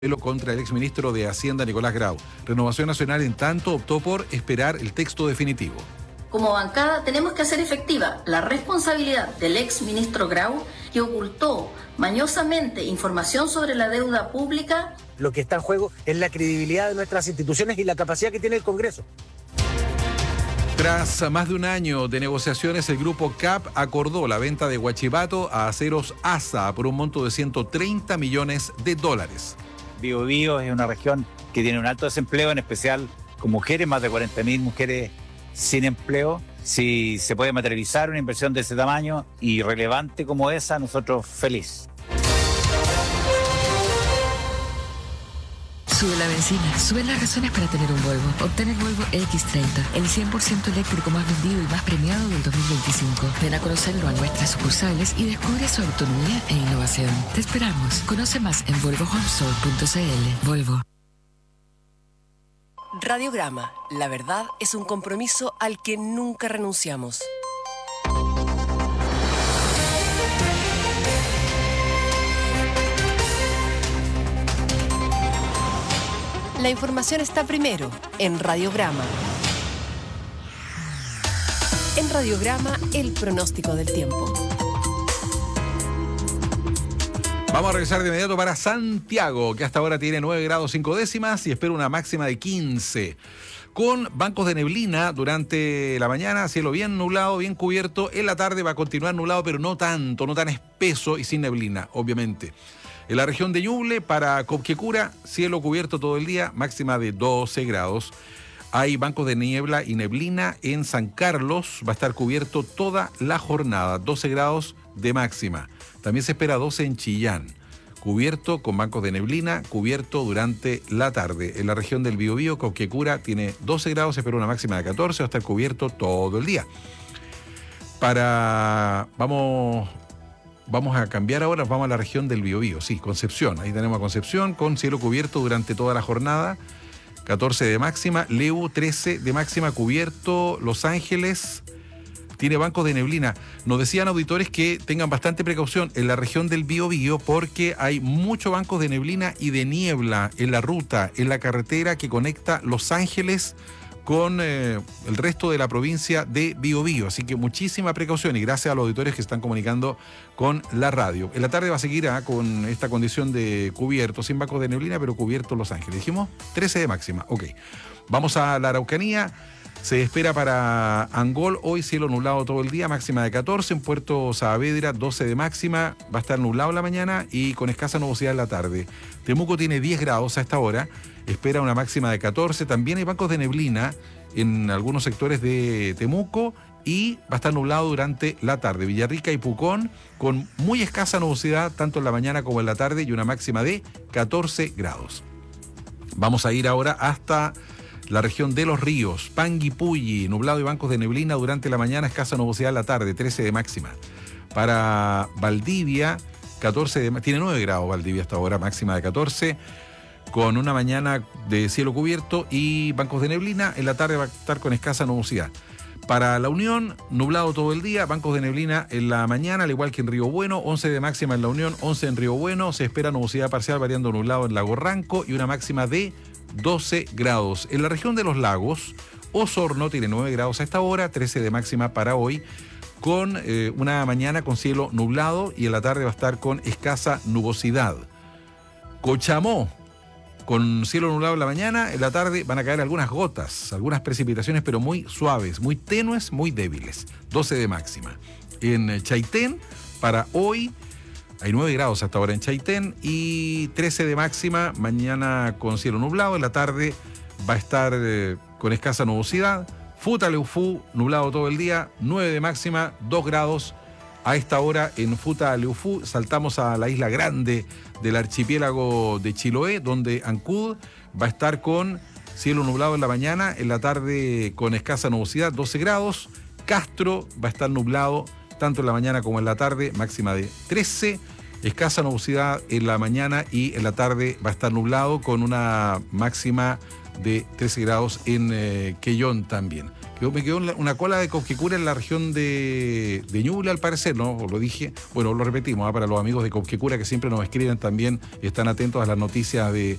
contra el exministro de Hacienda, Nicolás Grau. Renovación Nacional, en tanto, optó por esperar el texto definitivo. Como bancada tenemos que hacer efectiva la responsabilidad del exministro Grau, que ocultó mañosamente información sobre la deuda pública. Lo que está en juego es la credibilidad de nuestras instituciones y la capacidad que tiene el Congreso. Tras más de un año de negociaciones, el grupo CAP acordó la venta de Huachipato a Aceros ASA por un monto de $130 millones. Biobío es una región que tiene un alto desempleo, en especial con mujeres, más de 40.000 mujeres sin empleo. Si se puede materializar una inversión de ese tamaño y relevante como esa, nosotros feliz. Sube la benzina, sube las razones para tener un Volvo. Obtén el Volvo X30, el 100% eléctrico más vendido y más premiado del 2025. Ven a conocerlo a nuestras sucursales y descubre su autonomía e innovación. Te esperamos. Conoce más en volvohomestore.cl. Volvo. Radiograma. La verdad es un compromiso al que nunca renunciamos. La información está primero en Radiograma. En Radiograma, el pronóstico del tiempo. Vamos a regresar de inmediato para Santiago, que hasta ahora tiene 9 grados 5 décimas y espera una máxima de 15. Con bancos de neblina durante la mañana, cielo bien nublado, bien cubierto. En la tarde va a continuar nublado, pero no tanto, no tan espeso y sin neblina, obviamente. En la región de Ñuble, para Copquecura, cielo cubierto todo el día, máxima de 12 grados. Hay bancos de niebla y neblina en San Carlos, va a estar cubierto toda la jornada, 12 grados de máxima. También se espera 12 en Chillán, cubierto con bancos de neblina, cubierto durante la tarde. En la región del Biobío, Copquecura tiene 12 grados, se espera una máxima de 14, va a estar cubierto todo el día. Vamos a cambiar ahora, vamos a la región del Biobío, sí, Concepción. Ahí tenemos a Concepción con cielo cubierto durante toda la jornada, 14 de máxima, Leu 13 de máxima cubierto, Los Ángeles tiene bancos de neblina. Nos decían auditores que tengan bastante precaución en la región del Biobío porque hay muchos bancos de neblina y de niebla en la ruta, en la carretera que conecta Los Ángeles con el resto de la provincia de Biobío. Así que muchísima precaución y gracias a los auditores que se están comunicando con la radio. En la tarde va a seguir con esta condición de cubierto, sin bancos de neblina, pero cubierto Los Ángeles. Dijimos 13 de máxima. Ok. Vamos a la Araucanía. Se espera para Angol hoy cielo nublado todo el día, máxima de 14. En Puerto Saavedra 12 de máxima, va a estar nublado en la mañana y con escasa nubosidad en la tarde. Temuco tiene 10 grados a esta hora, espera una máxima de 14. También hay bancos de neblina en algunos sectores de Temuco y va a estar nublado durante la tarde. Villarrica y Pucón con muy escasa nubosidad tanto en la mañana como en la tarde y una máxima de 14 grados. Vamos a ir ahora hasta la región de Los Ríos, Panguipulli, nublado y bancos de neblina durante la mañana, escasa nubosidad en la tarde, 13 de máxima. Para Valdivia, tiene 9 grados Valdivia hasta ahora, máxima de 14, con una mañana de cielo cubierto y bancos de neblina, en la tarde va a estar con escasa nubosidad. Para La Unión, nublado todo el día, bancos de neblina en la mañana, al igual que en Río Bueno, 11 de máxima en La Unión, 11 en Río Bueno, se espera nubosidad parcial variando nublado en Lago Ranco y una máxima de 12 grados. En la región de los lagos, Osorno tiene 9 grados a esta hora, 13 de máxima para hoy, con una mañana con cielo nublado y en la tarde va a estar con escasa nubosidad. Cochamó, con cielo nublado en la mañana, en la tarde van a caer algunas gotas, algunas precipitaciones, pero muy suaves, muy tenues, muy débiles, 12 de máxima. En Chaitén, para hoy, hay 9 grados hasta ahora en Chaitén y 13 de máxima, mañana con cielo nublado, en la tarde va a estar con escasa nubosidad. Futaleufú, nublado todo el día, 9 de máxima, 2 grados a esta hora en Futaleufú. Saltamos a la isla grande del archipiélago de Chiloé, donde Ancud va a estar con cielo nublado en la mañana, en la tarde con escasa nubosidad, 12 grados. Castro va a estar nublado tanto en la mañana como en la tarde, máxima de 13, escasa nubosidad en la mañana y en la tarde va a estar nublado con una máxima de 13 grados en Quellón también. Yo me quedó una cola de Copquecura en la región de Ñuble, al parecer, ¿no? Lo dije, bueno, lo repetimos, para los amigos de Copquecura que siempre nos escriben también y están atentos a las noticias de